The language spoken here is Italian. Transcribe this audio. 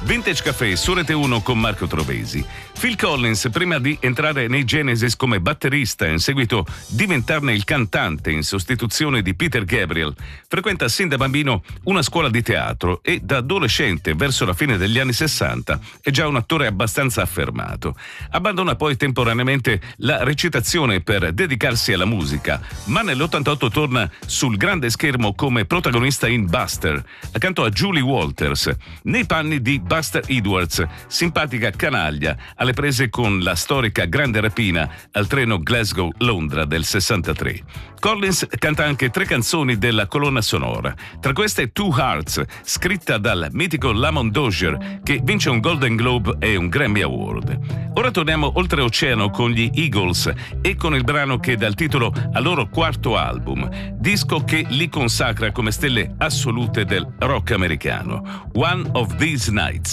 Vintage Café su Rete 1 con Marco Trovesi. Phil Collins, prima di entrare nei Genesis come batterista e in seguito diventarne il cantante in sostituzione di Peter Gabriel, frequenta sin da bambino una scuola di teatro e da adolescente, verso la fine degli anni 60, è già un attore abbastanza affermato. Abbandona poi temporaneamente la recitazione per dedicarsi alla musica, ma nell'88 torna sul grande schermo come protagonista in Buster, accanto a Julie Walters, nei panni di Buster Edwards, simpatica canaglia alle prese con la storica grande rapina al treno Glasgow-Londra del 63. Collins canta anche 3 canzoni della colonna sonora, tra queste Two Hearts, scritta dal mitico Lamont Dozier, che vince un Golden Globe e un Grammy Award. Ora torniamo oltreoceano con gli Eagles e con il brano che dà il titolo al loro quarto album, disco che li consacra come stelle assolute del rock americano, One of These Nights.